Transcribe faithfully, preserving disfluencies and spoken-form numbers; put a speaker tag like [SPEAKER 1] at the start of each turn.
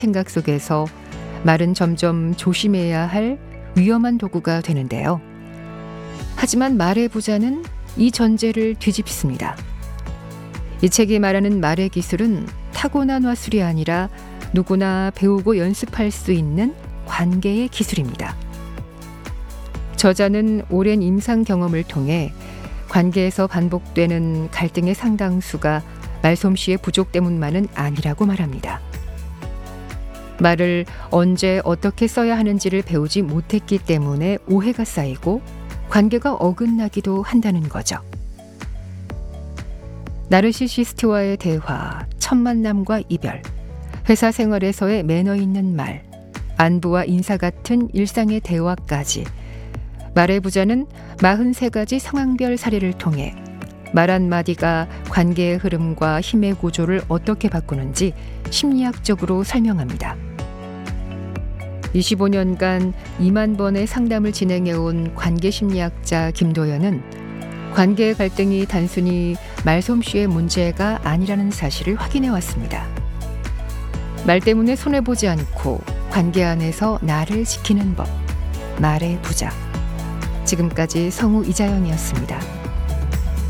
[SPEAKER 1] 생각 속에서 말은 점점 조심해야 할 위험한 도구가 되는데요. 하지만 말의 부자는 이 전제를 뒤집습니다. 이 책이 말하는 말의 기술은 타고난 화술이 아니라 누구나 배우고 연습할 수 있는 관계의 기술입니다. 저자는 오랜 임상 경험을 통해 관계에서 반복되는 갈등의 상당수가 말솜씨의 부족 때문만은 아니라고 말합니다. 말을 언제 어떻게 써야 하는지를 배우지 못했기 때문에 오해가 쌓이고 관계가 어긋나기도 한다는 거죠. 나르시시스트와의 대화, 첫 만남과 이별, 회사 생활에서의 매너 있는 말, 안부와 인사 같은 일상의 대화까지 말의 부자는 사십삼 가지 상황별 사례를 통해 말 한마디가 관계의 흐름과 힘의 구조를 어떻게 바꾸는지 심리학적으로 설명합니다. 이십오 년간 이만 번의 상담을 진행해온 관계심리학자 김도연은 관계의 갈등이 단순히 말솜씨의 문제가 아니라는 사실을 확인해왔습니다. 말 때문에 손해보지 않고 관계 안에서 나를 지키는 법, 말의 부자. 지금까지 성우 이자연이었습니다.